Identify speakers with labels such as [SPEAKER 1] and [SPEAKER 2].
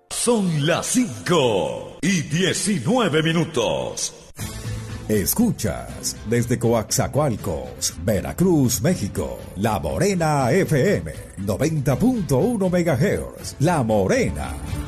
[SPEAKER 1] Son las 5:19.
[SPEAKER 2] Escuchas desde Coaxacualcos, Veracruz, México, La Morena FM, 90.1 MHz, La Morena.